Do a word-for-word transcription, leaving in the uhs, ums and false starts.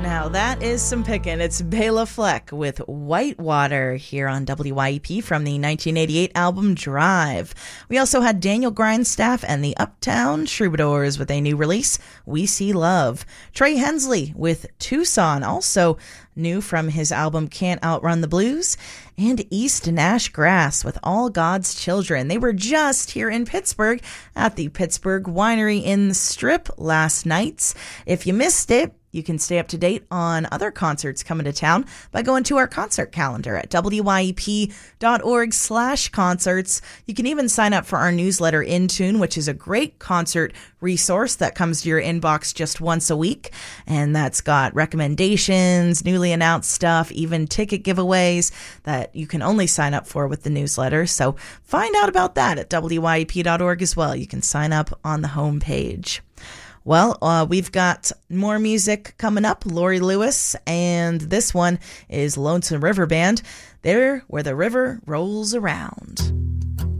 Now that is some pickin'. It's Bela Fleck with Whitewater here on W Y E P from the nineteen eighty-eight album Drive. We also had Daniel Grindstaff and the Uptown Troubadours with a new release, We See Love. Trey Hensley with Tucson, also new from his album Can't Outrun the Blues. And East Nash Grass with All God's Children. They were just here in Pittsburgh at the Pittsburgh Winery in the Strip last night. If you missed it, you can stay up to date on other concerts coming to town by going to our concert calendar at W Y E P dot org slash concerts. You can even sign up for our newsletter In Tune, which is a great concert resource that comes to your inbox just once a week. And that's got recommendations, newly announced stuff, even ticket giveaways that you can only sign up for with the newsletter. So find out about that at W Y E P dot org as well. You can sign up on the homepage. Well, uh, we've got more music coming up. Lori Lewis, and this one is Lonesome River Band. There where the river rolls around.